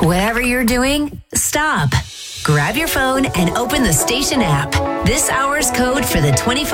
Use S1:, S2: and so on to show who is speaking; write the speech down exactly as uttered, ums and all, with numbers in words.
S1: Whatever you're doing, stop. Grab your phone and open the station app. This hour's code for the twenty-five